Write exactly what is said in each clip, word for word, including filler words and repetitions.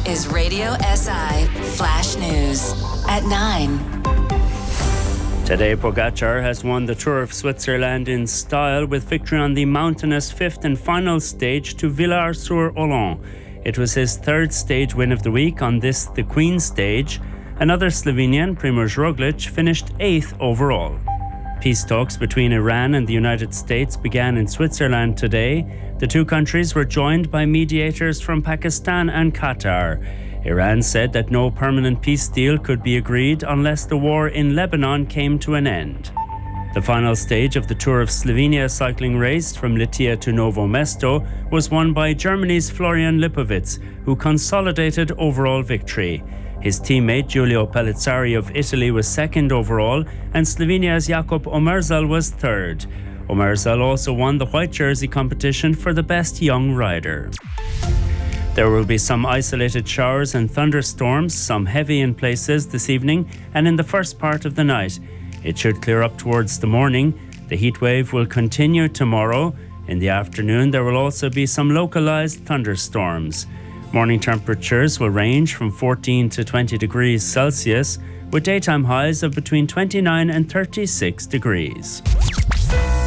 is Radio S I Flash News at nine. Tadej Pogacar has won the Tour of Switzerland in style with victory on the mountainous fifth and final stage to Villars-sur-Olon. It was his third stage win of the week on this, the Queen stage. Another Slovenian, Primož Roglic, finished eighth overall. Peace talks between Iran and the United States began in Switzerland today. The two countries were joined by mediators from Pakistan and Qatar. Iran said that no permanent peace deal could be agreed unless the war in Lebanon came to an end. The final stage of the Tour of Slovenia cycling race from Litia to Novo Mesto was won by Germany's Florian Lipovic, who consolidated overall victory. His teammate Giulio Pellizzari of Italy was second overall, and Slovenia's Jakub Omerzal was third. Omerzal also won the white jersey competition for the best young rider. There will be some isolated showers and thunderstorms, some heavy in places this evening and in the first part of the night. It should clear up towards the morning. The heat wave will continue tomorrow. In the afternoon, there will also be some localized thunderstorms. Morning temperatures will range from fourteen to twenty degrees Celsius, with daytime highs of between twenty-nine and thirty-six degrees.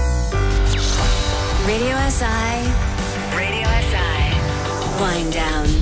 Radio S I. Radio S I. Wind down.